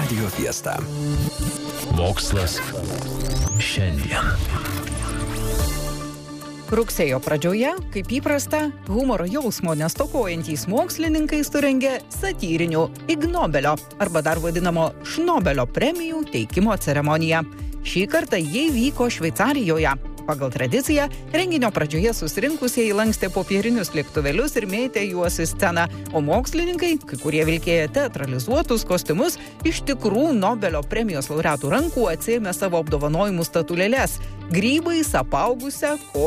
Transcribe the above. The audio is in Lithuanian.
Radio Fiesta. Mokslas šiandien. Rugsėjo pradžioje, kaip įprasta, humoro jausmo nestokojantys mokslininkai surengė satyrinių Ig Nobelio, arba dar vadinamo Šnobelio premijų teikimo ceremoniją. Šį kartą jie vyko Šveicarijoje. Pagal tradiciją, renginio pradžioje susirinkusieji lankstė popierinius lėktuvėlius ir mėtė juos į sceną, o mokslininkai, kai kurie vilkėjo teatralizuotus kostiumus, iš tikrų Nobelio premijos laureatų rankų atsiėmė savo apdovanojimų statulėles, grybais apaugusią